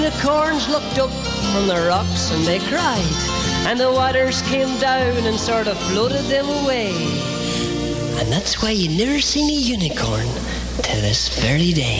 Unicorns looked up from the rocks and they cried, and the waters came down and sort of floated them away. And that's why you never seen a unicorn to this very day.